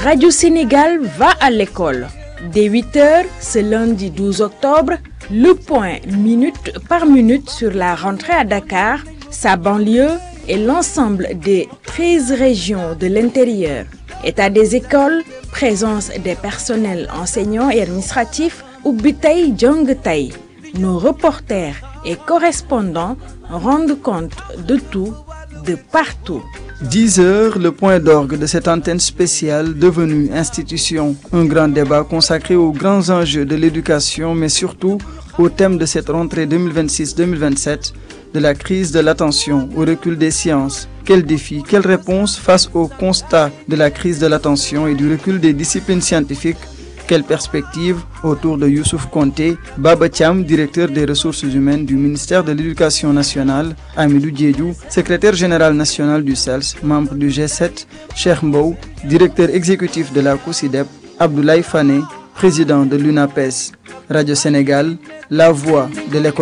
Radio Sénégal va à l'école. Dès 8h, ce lundi 12 octobre, le point minute par minute sur la rentrée à Dakar, sa banlieue et l'ensemble des 13 régions de l'intérieur. État des écoles, présence des personnels enseignants et administratifs, Ubitay Djongtay. Nos reporters et correspondants rendent compte de tout, de partout. 10 heures, le point d'orgue de cette antenne spéciale devenue institution. Un grand débat consacré aux grands enjeux de l'éducation, mais surtout au thème de cette rentrée 2026-2027, de la crise de l'attention au recul des sciences. Quels défis, quelles réponses face au constat de la crise de l'attention et du recul des disciplines scientifiques? Quelles perspectives autour de Youssouf Konté, Baba Thiam, directeur des ressources humaines du ministère de l'Éducation nationale, Amidou Diédhiou, secrétaire général national du CELS, membre du G7, Cheikh Mbow, directeur exécutif de la COSIDEP, Abdoulaye Fane, président de l'UNAPES. Radio Sénégal, la voix de l'école.